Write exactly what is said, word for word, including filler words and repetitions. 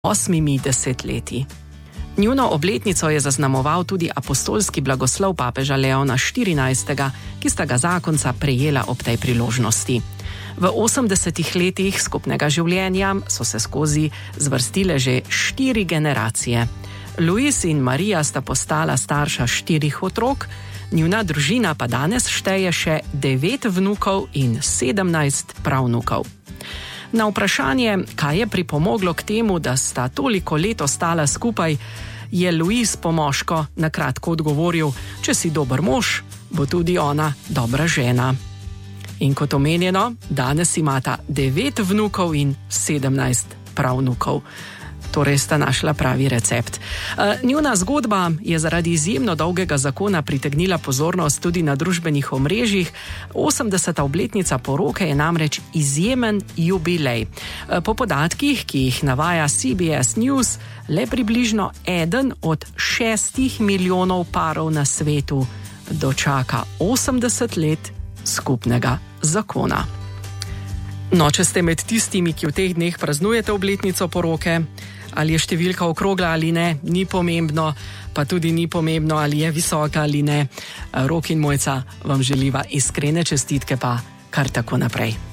osmimi desetletji. Njuno obletnico je zaznamoval tudi apostolski blagoslov papeža Leona štirinajstega, ki sta ga zakonca prejela ob tej priložnosti. V osemdesetih letih skupnega življenja so se skozi zvrstile že štiri generacije. Luis in Marija sta postala starša štirih otrok, njuna družina pa danes šteje še devet vnukov in sedemnajst pravnukov. Na vprašanje, kaj je pripomoglo k temu, da sta toliko let ostala skupaj, je Luis pomoško na kratko odgovoril: če si dober mož, bo tudi ona dobra žena. In kot omenjeno, danes imata devet vnukov in sedemnajst pravnukov. Torej sta našla pravi recept. Njuna zgodba je zaradi izjemno dolgega zakona pritegnila pozornost tudi na družbenih omrežjih. osemdeseta obletnica poroke je namreč izjemen jubilej. Po podatkih, ki jih navaja C B S News, le približno eden od šestih milijonov parov na svetu dočaka osemdeset let skupnega zakona. No, če ste med tistimi, ki v teh dneh praznujete obletnico poroke, ali je številka okrogla ali ne, ni pomembno, pa tudi ni pomembno, ali je visoka ali ne. Rok in Mojca vam želiva iskrene čestitke, pa kar tako naprej.